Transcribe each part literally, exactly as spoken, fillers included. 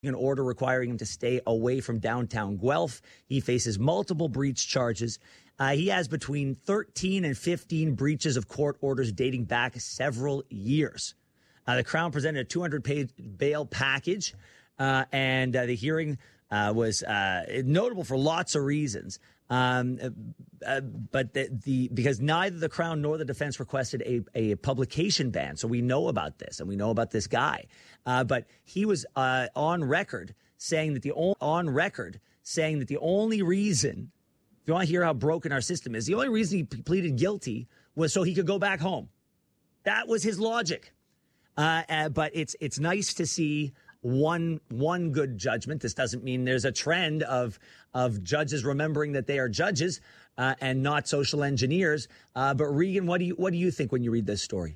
an order requiring him to stay away from downtown Guelph. He faces multiple breach charges. Uh, he has between thirteen and fifteen breaches of court orders dating back several years. Uh, the Crown presented a two hundred page bail package, uh, and uh, the hearing uh, was uh, notable for lots of reasons. Um, uh, but the, the because neither the Crown nor the defense requested a, a publication ban, so we know about this and we know about this guy. Uh, but he was uh, on record saying that the o- on record saying that the only reason, if you want to hear how broken our system is, the only reason he pleaded guilty was so he could go back home. That was his logic. Uh, uh, but it's it's nice to see one one good judgment. This doesn't mean there's a trend of of judges remembering that they are judges uh, and not social engineers. Uh, but Regan, what do you what do you think when you read this story?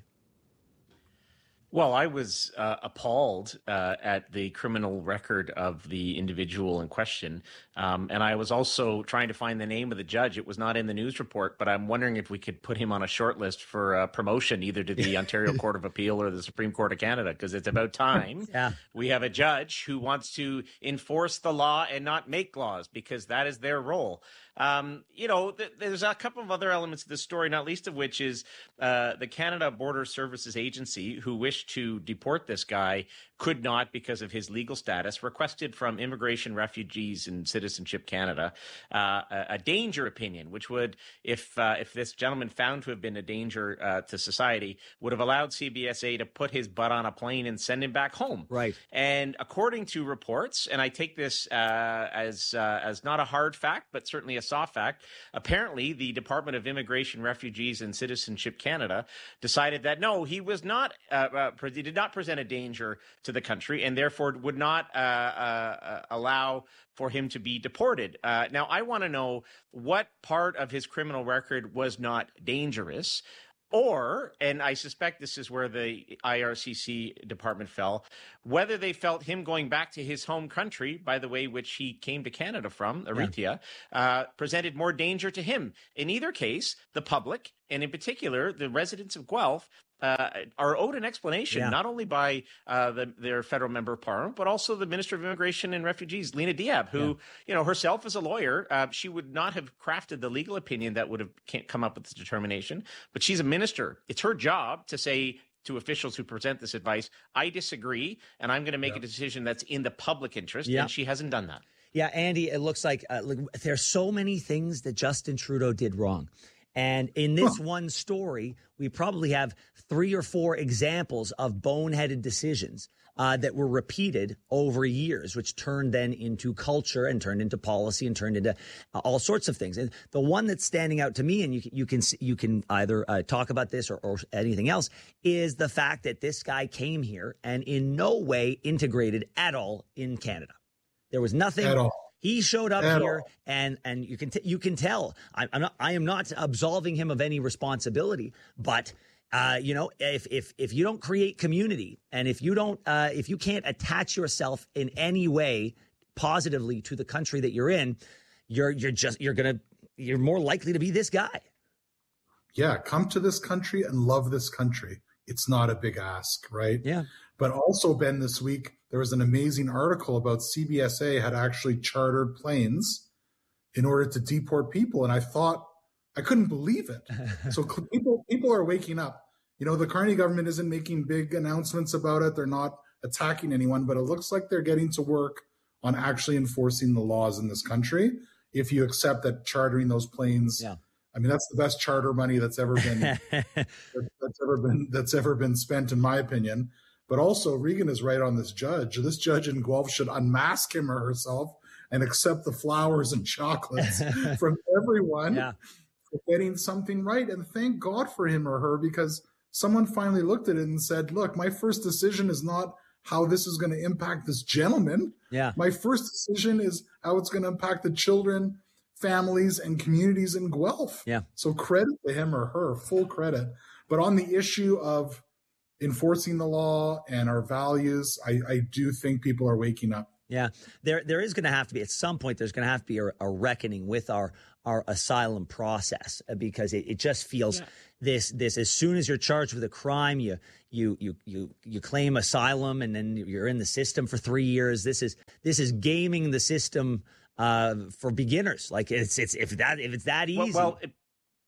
Well, I was uh, appalled uh, at the criminal record of the individual in question. Um, and I was also trying to find the name of the judge. It was not in the news report, but I'm wondering if we could put him on a short list for uh, promotion, either to the Ontario Court of Appeal or the Supreme Court of Canada, because it's about time yeah. we have a judge who wants to enforce the law and not make laws, because that is their role. Um, you know, th- there's a couple of other elements of the story, not least of which is uh, the Canada Border Services Agency, who wished to deport this guy, could not, because of his legal status, requested from Immigration, Refugees and Citizenship Canada uh, a, a danger opinion, which would, if uh, if this gentleman found to have been a danger uh, to society, would have allowed C B S A to put his butt on a plane and send him back home. Right. And according to reports, and I take this uh, as uh, as not a hard fact, but certainly a soft fact, apparently the Department of Immigration, Refugees and Citizenship Canada decided that no, he was not, uh, uh, he did not present a danger to the country, and therefore would not uh, uh, allow for him to be deported. Uh, now, I want to know what part of his criminal record was not dangerous. Or, and I suspect this is where the I R C C department fell, whether they felt him going back to his home country, by the way, which he came to Canada from, Eritrea, yeah. uh, presented more danger to him. In either case, the public, and in particular, the residents of Guelph, uh, are owed an explanation, yeah. not only by uh, the, their federal member of parliament, but also the Minister of Immigration and Refugees, Lena Diab, who, yeah. you know, herself as a lawyer, uh, she would not have crafted the legal opinion that would have can't come up with this determination. But she's a minister. It's her job to say to officials who present this advice, I disagree, and I'm going to make yeah. a decision that's in the public interest. Yeah. And she hasn't done that. Yeah, Andy, it looks like uh, look, there's so many things that Justin Trudeau did wrong. And in this one story, we probably have three or four examples of boneheaded decisions uh, that were repeated over years, which turned then into culture and turned into policy and turned into uh, all sorts of things. And the one that's standing out to me, and you, you can you can either uh, talk about this or, or anything else, is the fact that this guy came here and in no way integrated at all in Canada. There was nothing at all. He showed up At here, all. and and you can t- you can tell. I, I'm not. I am not absolving him of any responsibility. But uh, you know, if if if you don't create community, and if you don't, uh, if you can't attach yourself in any way positively to the country that you're in, you're you're just you're gonna you're more likely to be this guy. Yeah, come to this country and love this country. It's not a big ask, right? Yeah. But also, Ben, this week, there was an amazing article about C B S A had actually chartered planes in order to deport people. And I thought, I couldn't believe it. So people people are waking up. You know, the Carney government isn't making big announcements about it. They're not attacking anyone, but it looks like they're getting to work on actually enforcing the laws in this country. If you accept that chartering those planes, yeah. I mean, that's the best charter money that's ever been that's ever been that's ever been spent, in my opinion. But also, Regan is right on this judge. This judge in Guelph should unmask him or herself and accept the flowers and chocolates from everyone yeah. for getting something right. And thank God for him or her, because someone finally looked at it and said, look, my first decision is not how this is going to impact this gentleman. Yeah. My first decision is how it's going to impact the children, families, and communities in Guelph. Yeah. So credit to him or her, full credit. But on the issue of enforcing the law and our values, I, I do think people are waking up. Yeah, there there is going to have to be at some point. There's going to have to be a, a reckoning with our our asylum process because it, it just feels yeah. this this as soon as you're charged with a crime, you you you you you claim asylum and then you're in the system for three years. This is this is gaming the system uh, for beginners. Like it's it's if that if it's that easy. Well, well it,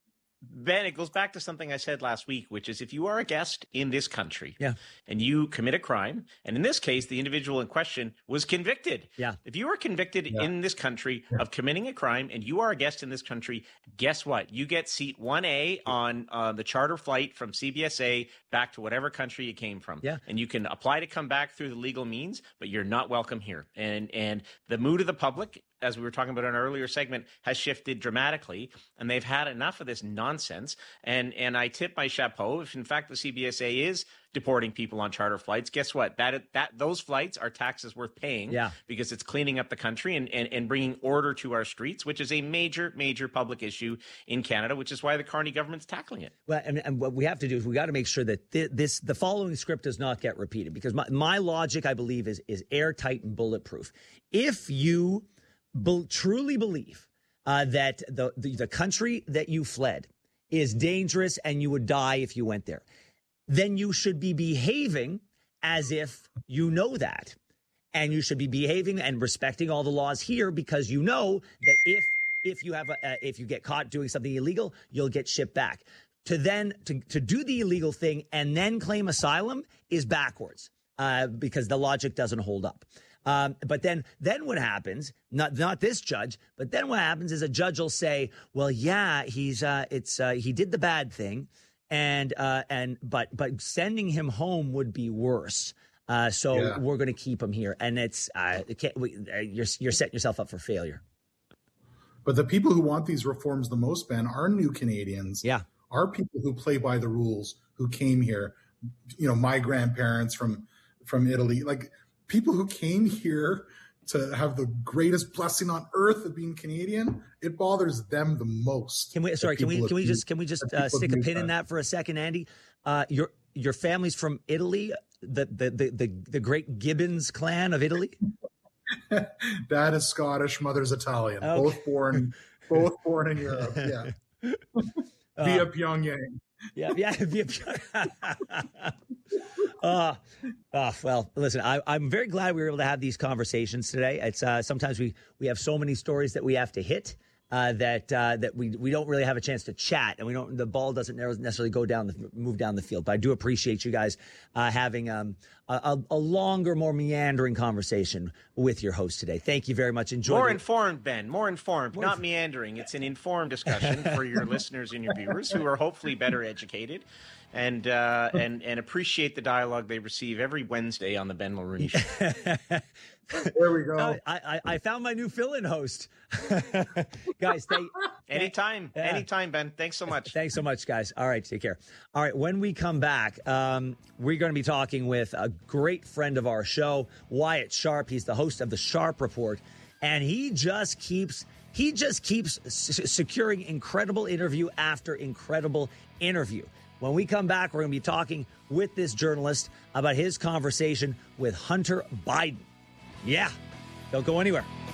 Ben, it goes back to something I said last week, which is if you are a guest in this country yeah. and you commit a crime, and in this case, the individual in question was convicted. Yeah. If you are convicted yeah. in this country yeah. of committing a crime and you are a guest in this country, guess what? You get seat one A on uh, the charter flight from C B S A back to whatever country you came from. Yeah. And you can apply to come back through the legal means, but you're not welcome here. And, and the mood of the public, as we were talking about in an earlier segment, has shifted dramatically, and they've had enough of this nonsense. And and I tip my chapeau if, in fact, the C B S A is deporting people on charter flights. Guess what? That that those flights are taxes worth paying yeah. because it's cleaning up the country and, and, and bringing order to our streets, which is a major, major public issue in Canada, which is why the Carney government's tackling it. Well, and, and what we have to do is we got to make sure that th- this the following script does not get repeated because my, my logic, I believe, is is airtight and bulletproof. If you Be- truly believe uh, that the, the the country that you fled is dangerous and you would die if you went there, then you should be behaving as if you know that. And you should be behaving and respecting all the laws here because you know that if if you have a, uh, if you get caught doing something illegal, you'll get shipped back. To then to, to do the illegal thing and then claim asylum is backwards uh, because the logic doesn't hold up. Um, but then, then what happens? Not not this judge, but then what happens is a judge will say, "Well, yeah, he's uh, it's uh, he did the bad thing, and uh, and but but sending him home would be worse. Uh, so yeah. we're going to keep him here." And it's uh, it can't, we, uh, you're you're setting yourself up for failure. But the people who want these reforms the most, Ben, are new Canadians. Yeah, are people who play by the rules, who came here. You know, my grandparents from from Italy, like. People who came here to have the greatest blessing on earth of being Canadian, it bothers them the most. Can we? Sorry, can we? Can we just? Can we just uh, stick a pin that. in that for a second, Andy? Uh, your your family's from Italy, the the the the, the great Gibbons clan of Italy. Dad is Scottish, mother's Italian. Okay. Both born, both born in Europe. Yeah, via uh, Pyongyang. Yeah, yeah, via Pyongyang. Uh, uh, well, listen, I, I'm very glad we were able to have these conversations today. It's uh, sometimes we, we have so many stories that we have to hit uh, that uh, that we we don't really have a chance to chat, and we don't the ball doesn't necessarily go down the move down the field. But I do appreciate you guys uh, having um, a, a longer, more meandering conversation with your host today. Thank you very much. Enjoy. More the- informed, Ben. More informed, more not inf- meandering. It's an informed discussion for your listeners and your viewers who are hopefully better educated. And uh, and and appreciate the dialogue they receive every Wednesday on the Ben Mulrooney Show. There we go. Uh, I, I I found my new fill-in host, guys. They, anytime, yeah. anytime, Ben. Thanks so much. Thanks so much, guys. All right, take care. All right, when we come back, um, we're going to be talking with a great friend of our show, Wyatt Sharp. He's the host of the Sharp Report, and he just keeps he just keeps s- securing incredible interview after incredible interview. When we come back, we're going to be talking with this journalist about his conversation with Hunter Biden. Yeah, don't go anywhere.